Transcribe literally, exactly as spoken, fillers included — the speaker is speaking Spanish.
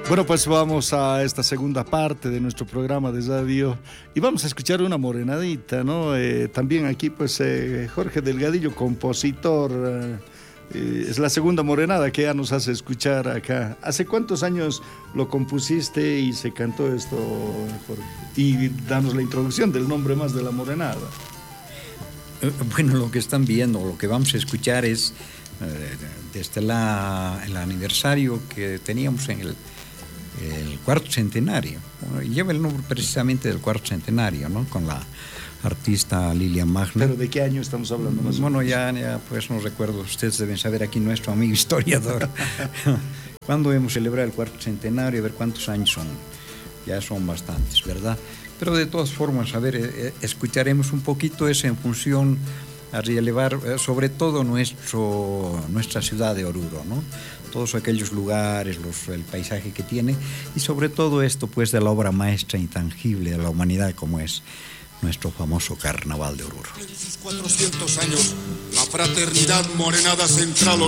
Bueno, pues vamos a esta segunda parte de nuestro programa de radio y vamos a escuchar una morenadita, ¿no? Eh, también aquí, pues, eh, Jorge Delgadillo, compositor, eh, es la segunda morenada que ya nos hace escuchar acá. ¿Hace cuántos años lo compusiste y se cantó esto, Jorge? Y danos la introducción del nombre más de la morenada. Eh, bueno, lo que están viendo, lo que vamos a escuchar es eh, desde la, el aniversario que teníamos en el el cuarto centenario. Bueno, lleva el nombre precisamente del cuarto centenario, ¿no? Con la artista Lilian Magna. ¿Pero de qué año estamos hablando más? Bueno, ya, ya pues no recuerdo, ustedes deben saber aquí nuestro amigo historiador. ¿Cuándo hemos celebrado el cuarto centenario? A ver cuántos años son. Ya son bastantes, ¿verdad? Pero de todas formas, a ver, eh, escucharemos un poquito eso en función a relevar eh, sobre todo nuestro, nuestra ciudad de Oruro, ¿no? Todos aquellos lugares, los, el paisaje que tiene y sobre todo esto pues de la obra maestra intangible de la humanidad como es nuestro famoso Carnaval de Oruro. En sus cuatrocientos años, la fraternidad morenada central